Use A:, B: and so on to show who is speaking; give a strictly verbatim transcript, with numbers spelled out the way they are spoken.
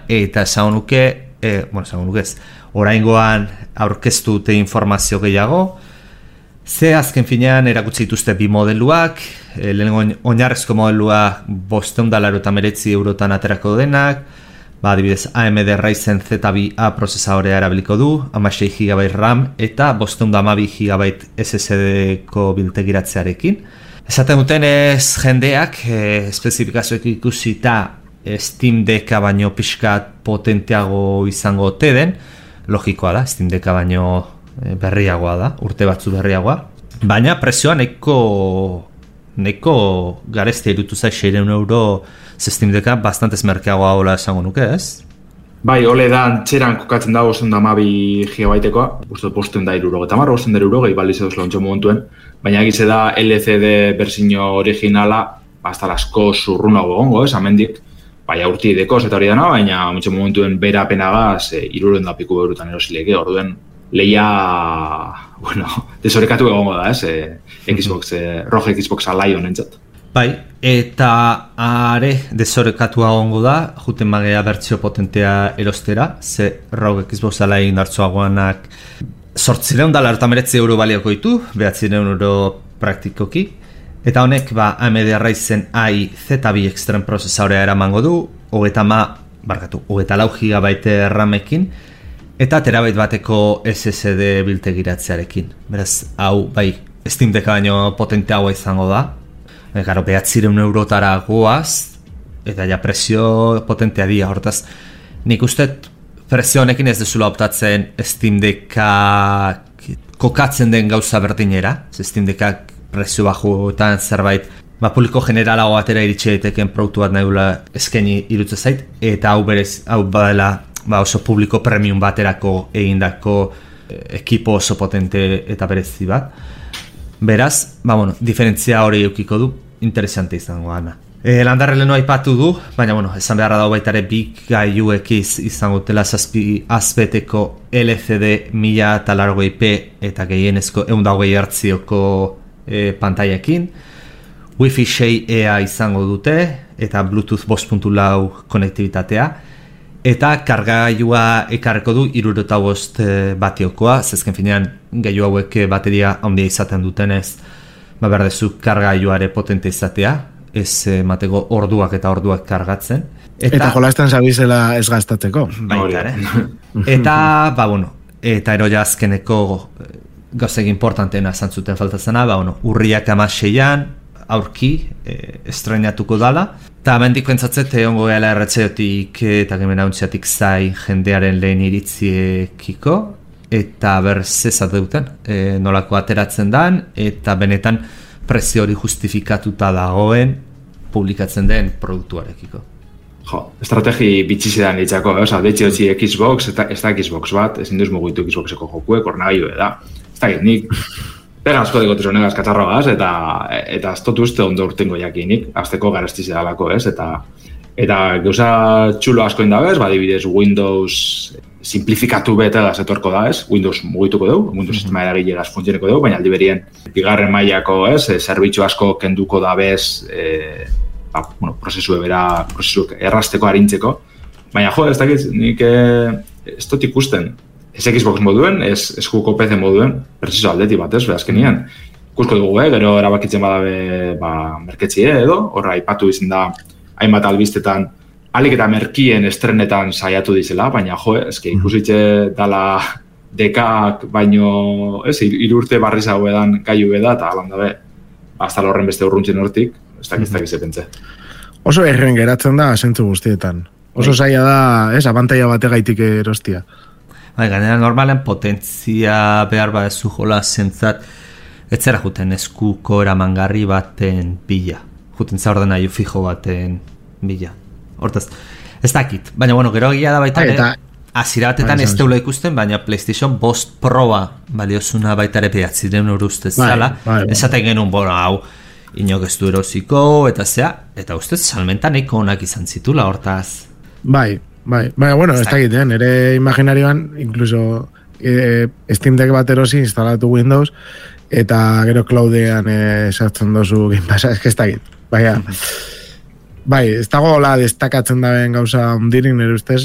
A: eta esan nuke, e, bueno, esan nuke ez, oraingoan aurkeztu dute informazio gehiago, ze azken finean erakutsi dituzte bi modeluak, e, lehenengo oinarrezko modelua bostehun eta laurogeita hemeretzi eurotan aterako denak, ba, adibidez A M D Ryzen Z bi A prozesadorea erabiliko du, hamasei gigabyte RAM eta bostehun eta hamabi gigabyte S S D-ko biltegiratzearekin. Esaten duten ez jendeak, e, espezifikazioek ikusita Steam Decka baino pixkat potenteago izango ote den, logikoa da, Steam Decka baino berriagoa da, urte batzu berriagoa, baina prezioa neko neko gareztia irutu zai seiehun euro Steam Decka bastantez merkeagoa hola esango nuke, ez?
B: Bai, ole da antxeran kokatzen da bostehun eta hamabi gigabaitekoa, uste bostehun eta hirurogeita hamar, bostehun eta hirurogeita hamar, baliz edo lontxo momentuen, baina egize da L C D versiño originala, basta asko zurrunago gongo, ez, amendik, bai aurti dekoz eta hori dana, baina muntxo momentuen bera penagaz, e, irurogeita da piku berutan erosileke, orduen leia, bueno, desorekatu egongo da, ez, e, Xbox, e, roja Xbox Lion entzat.
A: Bai, eta are desorekatua egongo da, juten magea bertzio potentea erostera, ze roja Xbox Lion hartzuagoanak zortziehun eta laurogeita hemeretzi euro balioko ditu, bederatziehun euro praktikoki, eta honek ba, A M D Ryzen A Z bi Extreme prozesadorea eramango du, hogeita ma, barkatu, hogeita lau gigabyte ramekin, eta terabyte bateko S S D biltegiratzearekin. Beraz, hau, bai, Steam Decka baino potenteagoa izango da. Garo, behatziehun eurotara goaz, eta ja prezio potentea dia, hortaz. Nik uste prezio honekin ez dezula optatzen Steam Decka kokatzen den gauza berdinera, Steam Decka prezio bajuetan zerbait, ba, publiko generalago batera iritsi daiteken produktu bat nahi dula eskaini irutze zait, eta hau berez, hau badela, ba, oso publiko premium baterako egindako ekipo oso potente eta berezi bat. Beraz, ba, bueno, diferentzia hori eukiko du, interesante izango gana. E, Landarre lehenu aipatu du, baina, bueno, esan beharra dago baitare bi gailuek izango dutela zazpi azbeteko L C D mila eta laurogei p eta gehienezko ehun eta hogei hertzioko e, pantailekin. Wi-Fi sei E A izango dute, eta Bluetooth bost puntu lau konektibitatea. Eta kargailua ekarreko du hirurogeita bost batiokoa, zezken finean gailu hauek bateria handia izaten dutenez, ba berdezu kargailuare potente izatea, ez mateko orduak eta orduak kargatzen.
C: Eta, eta jolasten zabizela ez gastatzeko.
A: Baita, ere. Eta, ba, bueno, eta eroia azkeneko gauzek importanteena zantzuten faltazena, ba, bueno, urriak hamaseian, aurki, e, estrenatuko dala. Eta mendik pentsatzet, egongo gela erretzeotik eta gemen hauntziatik zai jendearen lehen iritziekiko, eta berzezat duten, e, nolako ateratzen dan, eta benetan prezio hori justifikatuta dagoen publikatzen den produktuarekiko.
B: Jo, estrategi bitxizidan ditzako, oza, deitxe hotzi Xbox, eta ez da Xbox bat, ezin duz mugitu Xboxeko jokuek, ornagailu da. Ez da nik, pega asko dikotu zonegaz katzarroaz, eta eta aztotu uste ondo urtengo jakinik, azteko garestize dalako, ez, eta eta gauza txulo asko indabez, badibidez Windows simplifikatu bete da zetorko da, ez, Windows mugituko dugu, Windows sistema eragilegaz funtzioneko dugu, baina aldi berien bigarren mailako, ez, zerbitzu asko kenduko dabez, e, ba, bueno, prozesu ebera, prozesu errasteko arintzeko, baina jo, ez dakit, nik ez dut ikusten, ez Xbox moduen, ez, ez juko P C moduen, preciso aldeti bat, ez, azkenian. Ikusko dugu, eh, gero erabakitzen badabe, ba, merketzie edo, horra aipatu izan da, hainbat albiztetan, alik eta merkien estrenetan saiatu dizela, baina jo, eske ikusitxe dala dekak baino, ez, irurte barriz hau edan gaiu beda, eta alan dabe, hasta horren beste urruntzen hortik, ez dakiz dakiz epentze.
C: Oso erren geratzen da, zentzu guztietan. Oso zaila da, ez, abantaia bategaitik erostia.
A: Bai, gainera normalen potentzia behar ba ez jola zentzat, ez zera juten eskuko eramangarri baten bila. Juten za ordena jo fijo baten bila. Hortaz, ez dakit. Baina, bueno, gero egia da baitare, azira batetan ez teula ikusten, baina PlayStation bost Proa baliozuna baitare behatziren euro ustez zala. Esaten genuen, bora, hau, inok ez du erosiko, eta zea, eta ustez salmentan eko onak izan zitula, hortaz.
C: Bai, bai, baina, bueno, ez dakit, eh? Nere imaginarioan, incluso eh, Steam Deck bat erosi instalatu Windows, eta gero cloudean eh, sartzen dozu Game Passa, ez que ez dakit, baina... Bai, ez dago hola destakatzen daben gauza ondirik nire ustez,